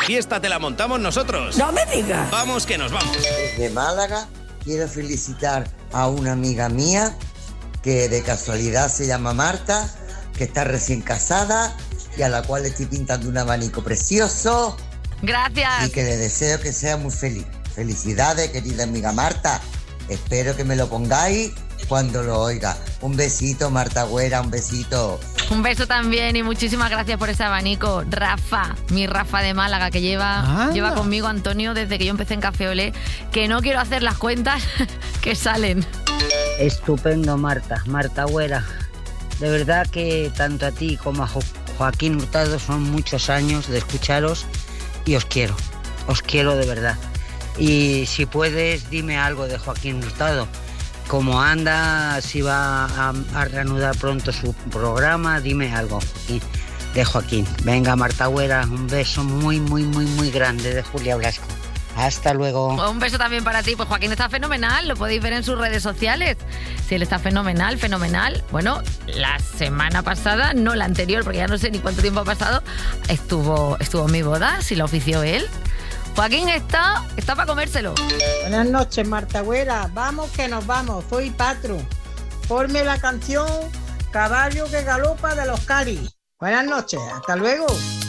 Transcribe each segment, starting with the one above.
fiesta te la montamos nosotros. ¡No me digas! Vamos que nos vamos. Desde Málaga quiero felicitar a una amiga mía que de casualidad se llama Marta, que está recién casada y a la cual le estoy pintando un abanico precioso. Gracias. Y que le deseo que sea muy feliz. Felicidades, querida amiga Marta. Espero que me lo pongáis cuando lo oiga. Un besito, Marta Güera, un besito. Un beso también y muchísimas gracias por ese abanico. Rafa, mi Rafa de Málaga, que lleva conmigo, Antonio, desde que yo empecé en Café Olé, que no quiero hacer las cuentas que salen. Estupendo, Marta Güera. De verdad que tanto a ti como a Joaquín Hurtado son muchos años de escucharos y os quiero de verdad. Y si puedes, dime algo de Joaquín Hurtado. Cómo anda, si va a reanudar pronto su programa, dime algo de Joaquín. Venga, Marta Güera, un beso muy, muy, muy, muy grande de Julia Blasco. Hasta luego. Un beso también para ti. Pues Joaquín está fenomenal, lo podéis ver en sus redes sociales. Si él está fenomenal. Bueno, la semana pasada, no la anterior, porque ya no sé ni cuánto tiempo ha pasado, estuvo en mi boda, si la ofició él. Joaquín está para comérselo. Buenas noches, Marta Güera. Vamos que nos vamos. Soy Patro. Ponme la canción Caballo que galopa de los Cari. Buenas noches. Hasta luego.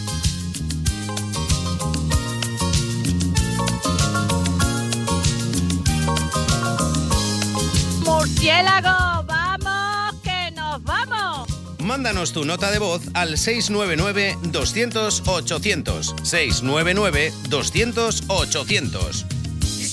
¡Murciélago! ¡Vamos que nos vamos! Mándanos tu nota de voz al 699-200-800. 699-200-800.